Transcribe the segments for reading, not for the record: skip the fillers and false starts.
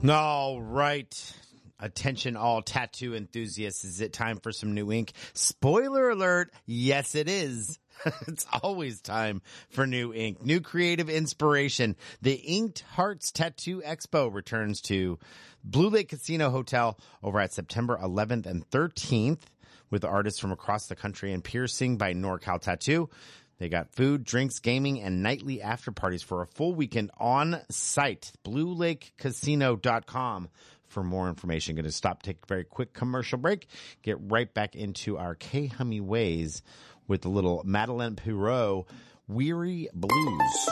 All right. Attention all tattoo enthusiasts. Is it time for some new ink? Spoiler alert. Yes, it is. It's always time for new ink. New creative inspiration. The Inked Hearts Tattoo Expo returns to Blue Lake Casino Hotel over at September 11th and 13th with artists from across the country and piercing by NorCal Tattoo. They got food, drinks, gaming, and nightly after parties for a full weekend on site. BlueLakeCasino.com for more information. Going to stop, take a very quick commercial break, get right back into our K-Hummy ways with the little Madeleine Perrault Weary Blues.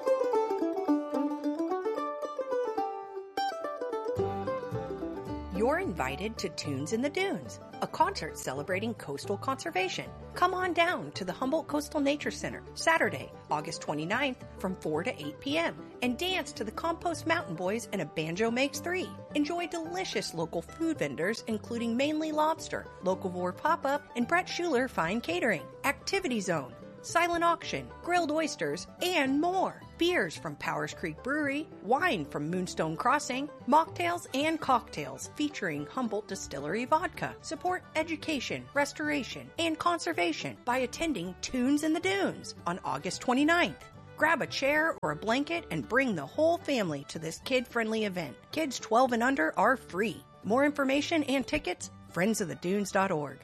You're invited to Tunes in the Dunes, a concert celebrating coastal conservation. Come on down to the Humboldt Coastal Nature Center Saturday, August 29th from 4 to 8 p.m. and dance to the Compost Mountain Boys and A Banjo Makes Three. Enjoy delicious local food vendors including Mainly Lobster, Locavore Pop-Up, and Brett Schuler Fine Catering. Activity Zone, silent auction, grilled oysters, and more. Beers from Powers Creek Brewery, wine from Moonstone Crossing, mocktails and cocktails featuring Humboldt Distillery Vodka. Support education, restoration, and conservation by attending Tunes in the Dunes on August 29th. Grab a chair or a blanket and bring the whole family to this kid-friendly event. Kids 12 and under are free. More information and tickets, friendsofthedunes.org.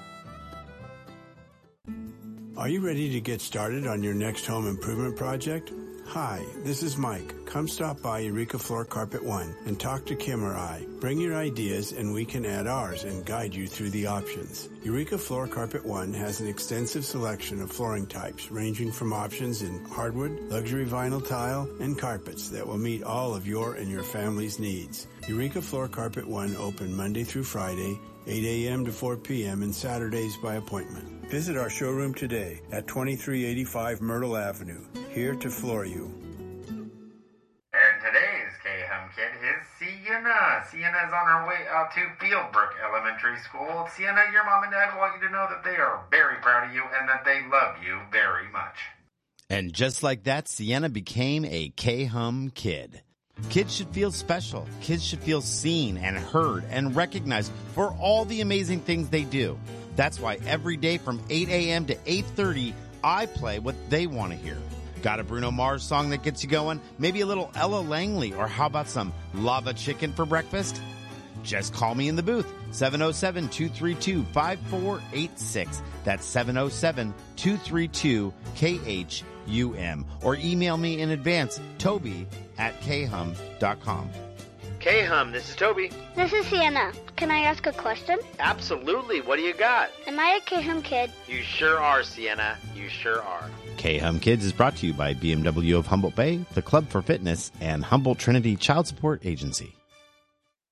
Are you ready to get started on your next home improvement project? Hi, this is Mike. Come stop by Eureka Floor Carpet One and talk to Kim or I. Bring your ideas and we can add ours and guide you through the options. Eureka Floor Carpet One has an extensive selection of flooring types ranging from options in hardwood, luxury vinyl tile, and carpets that will meet all of your and your family's needs. Eureka Floor Carpet One open Monday through Friday, 8 a.m. to 4 p.m. and Saturdays by appointment. Visit our showroom today at 2385 Myrtle Avenue, here to floor you. And today's K-Hum Kid is Sienna. Sienna is on her way out to Fieldbrook Elementary School. Sienna, your mom and dad want you to know that they are very proud of you and that they love you very much. And just like that, Sienna became a K-Hum Kid. Kids should feel special. Kids should feel seen and heard and recognized for all the amazing things they do. That's why every day from 8 a.m. to 8:30, I play what they want to hear. Got a Bruno Mars song that gets you going? Maybe a little Ella Langley, or how about some lava chicken for breakfast? Just call me in the booth, 707-232-5486. That's 707-232-KHUM. Or email me in advance, Toby@khum.com. K-Hum, this is Toby. This is Sienna. Can I ask a question? Absolutely. What do you got? Am I a K-Hum Kid? You sure are, Sienna. You sure are. K-Hum Kids is brought to you by BMW of Humboldt Bay, the Club for Fitness, and Humboldt Trinity Child Support Agency.